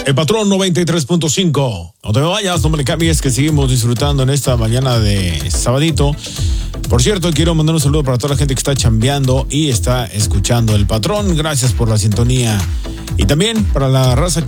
El Patrón 93.5. No te me vayas, no me le cambies, que seguimos disfrutando en esta mañana de sabadito. Por cierto, quiero mandar un saludo para toda la gente que está chambeando y está escuchando El Patrón. Gracias por la sintonía. Y también para la raza que